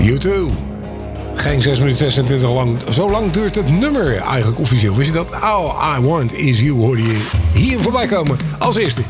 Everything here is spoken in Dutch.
You too. Geen 6 minuten 26 lang. Zo lang duurt het nummer eigenlijk officieel. Wist je dat? All I Want Is You hoorde je hier voorbij komen. Als eerste